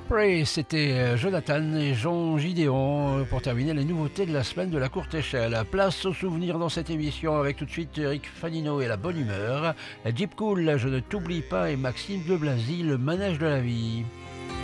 Après, c'était Jonathan et Jean Gideon pour terminer les nouveautés de la semaine de la courte échelle. Place aux souvenirs dans cette émission avec tout de suite Eric Fanino et la bonne humeur, Jeep Cool, Je ne t'oublie pas et Maxime de Blazy, le manège de la vie.